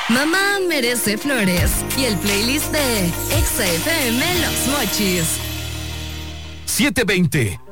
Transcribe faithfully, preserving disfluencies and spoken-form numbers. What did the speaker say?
Mamá merece flores y el playlist de Exa F M Los Mochis. siete veinte,